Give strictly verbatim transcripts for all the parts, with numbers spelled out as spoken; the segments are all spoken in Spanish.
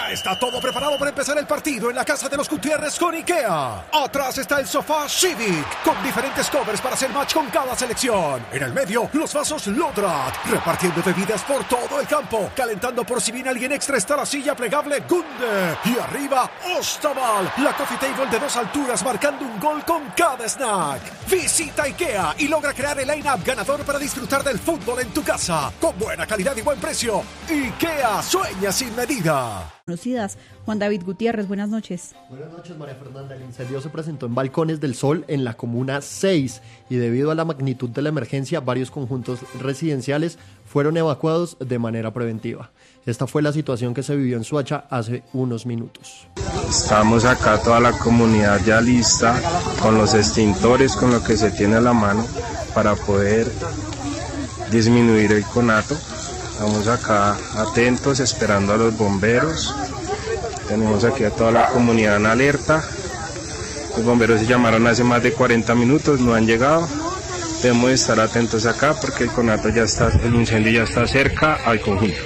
Ya está todo preparado para empezar el partido en la casa de los Gutiérrez con IKEA. Atrás está el sofá Civic, con diferentes covers para hacer match con cada selección. En el medio, los vasos Lodrat, repartiendo bebidas por todo el campo. Calentando por si viene alguien extra está la silla plegable Gunde. Y arriba, Ostaval, la coffee table de dos alturas marcando un gol con cada snack. Visita IKEA y logra crear el line-up ganador para disfrutar del fútbol en tu casa. Con buena calidad y buen precio. IKEA, sueña sin medida. Conocidas. Juan David Gutiérrez, buenas noches. Buenas noches, María Fernanda. El incendio se presentó en Balcones del Sol, en la comuna seis, y debido a la magnitud de la emergencia, varios conjuntos residenciales fueron evacuados de manera preventiva. Esta fue la situación que se vivió en Soacha hace unos minutos. Estamos acá, toda la comunidad ya lista, con los extintores, con lo que se tiene a la mano, para poder disminuir el conato. Estamos acá atentos, esperando a los bomberos. Tenemos aquí a toda la comunidad en alerta. Los bomberos se llamaron hace más de cuarenta minutos, no han llegado. Debemos estar atentos acá porque el conato ya está, el incendio ya está cerca al conjunto.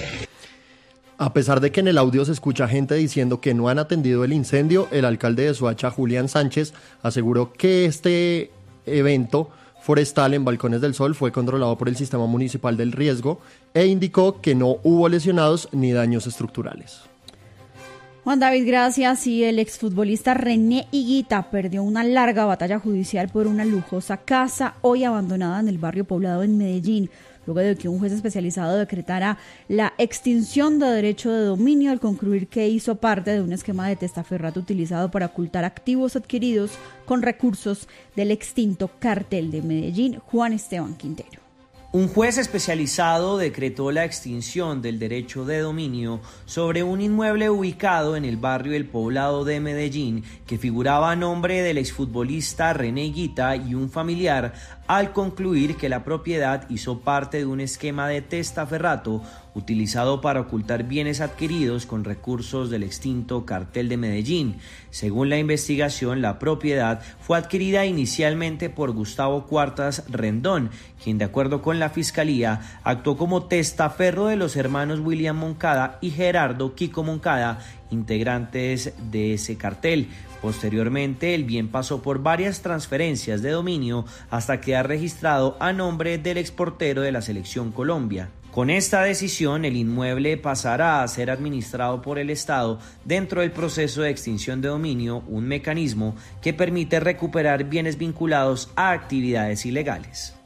A pesar de que en el audio se escucha gente diciendo que no han atendido el incendio, el alcalde de Soacha, Julián Sánchez, aseguró que este evento forestal en Balcones del Sol fue controlado por el Sistema Municipal del Riesgo e indicó que no hubo lesionados ni daños estructurales. Juan David, gracias. Y el exfutbolista René Higuita perdió una larga batalla judicial por una lujosa casa hoy abandonada en el barrio Poblado en Medellín, luego de que un juez especializado decretara la extinción de derecho de dominio al concluir que hizo parte de un esquema de testaferrato utilizado para ocultar activos adquiridos con recursos del extinto Cartel de Medellín. Juan Esteban Quintero. Un juez especializado decretó la extinción del derecho de dominio sobre un inmueble ubicado en el barrio El Poblado de Medellín que figuraba a nombre del exfutbolista René Higuita y un familiar, al concluir que la propiedad hizo parte de un esquema de testaferrato utilizado para ocultar bienes adquiridos con recursos del extinto Cartel de Medellín. Según la investigación, la propiedad fue adquirida inicialmente por Gustavo Cuartas Rendón, quien, de acuerdo con la Fiscalía, actuó como testaferro de los hermanos William Moncada y Gerardo Kiko Moncada, integrantes de ese cartel. Posteriormente, el bien pasó por varias transferencias de dominio hasta quedar registrado a nombre del exportero de la Selección Colombia. Con esta decisión, el inmueble pasará a ser administrado por el Estado dentro del proceso de extinción de dominio, un mecanismo que permite recuperar bienes vinculados a actividades ilegales.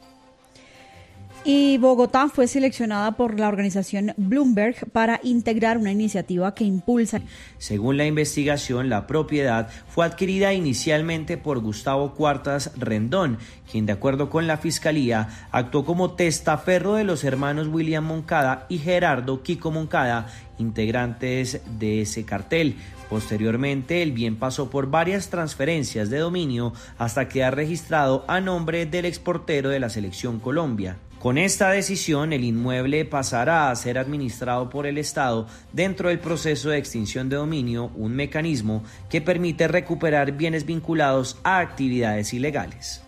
Y Bogotá fue seleccionada por la organización Bloomberg para integrar una iniciativa que impulsa. Según la investigación, la propiedad fue adquirida inicialmente por Gustavo Cuartas Rendón, quien, de acuerdo con la Fiscalía, actuó como testaferro de los hermanos William Moncada y Gerardo Kiko Moncada, integrantes de ese cartel. Posteriormente, el bien pasó por varias transferencias de dominio hasta quedar registrado a nombre del exportero de la Selección Colombia. Con esta decisión, el inmueble pasará a ser administrado por el Estado dentro del proceso de extinción de dominio, un mecanismo que permite recuperar bienes vinculados a actividades ilegales.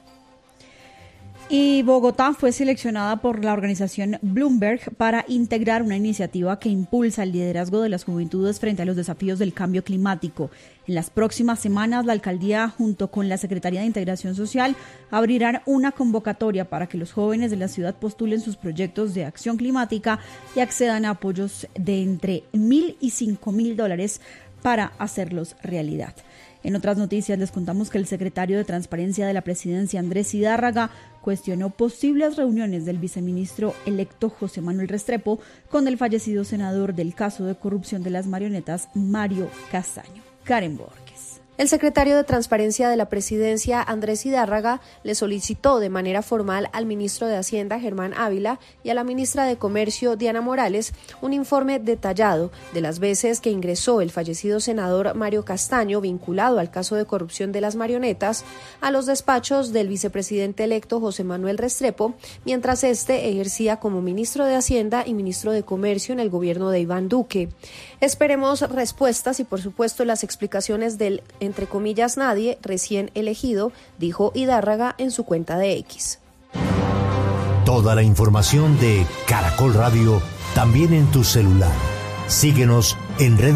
Y Bogotá fue seleccionada por la organización Bloomberg para integrar una iniciativa que impulsa el liderazgo de las juventudes frente a los desafíos del cambio climático. En las próximas semanas, la alcaldía, junto con la Secretaría de Integración Social, abrirán una convocatoria para que los jóvenes de la ciudad postulen sus proyectos de acción climática y accedan a apoyos de entre mil y cinco mil dólares para hacerlos realidad. En otras noticias les contamos que el secretario de Transparencia de la Presidencia, Andrés Zidárraga, cuestionó posibles reuniones del viceministro electo José Manuel Restrepo con el fallecido senador del caso de corrupción de las marionetas, Mario Castaño. Karen Borges. El secretario de Transparencia de la Presidencia, Andrés Zidárraga, le solicitó de manera formal al ministro de Hacienda, Germán Ávila, y a la ministra de Comercio, Diana Morales, un informe detallado de las veces que ingresó el fallecido senador Mario Castaño, vinculado al caso de corrupción de las marionetas, a los despachos del vicepresidente electo José Manuel Restrepo, mientras este ejercía como ministro de Hacienda y ministro de Comercio en el gobierno de Iván Duque. Esperemos respuestas y, por supuesto, las explicaciones del, entre comillas, nadie recién elegido, dijo Zidárraga en su cuenta de X. Toda la información de Caracol Radio también en tu celular. Síguenos en redes.